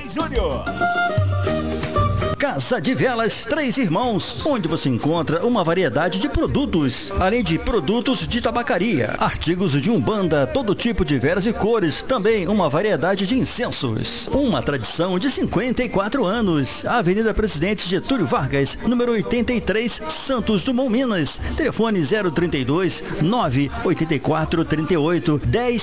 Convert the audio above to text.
Júnior. Casa de Velas Três Irmãos, onde você encontra uma variedade de produtos, além de produtos de tabacaria, artigos de umbanda, todo tipo de velas e cores, também uma variedade de incensos. Uma tradição de 54 anos. Avenida Presidente Getúlio Vargas, número 83, Santos Dumont, Minas. Telefone 032 984 38 10